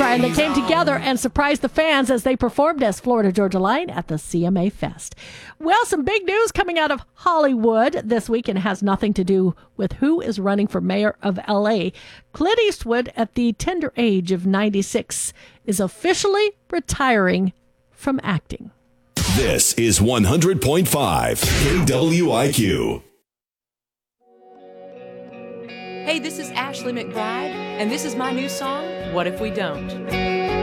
and they came together and surprised the fans as they performed as Florida Georgia Line at the CMA Fest. Well, some big news coming out of Hollywood this week, and it has nothing to do with who is running for mayor of L.A. Clint Eastwood, at the tender age of 96, is officially retiring from acting. This is 100.5 KWIQ. Hey, this is Ashley McBride, and this is my new song, What If We Don't?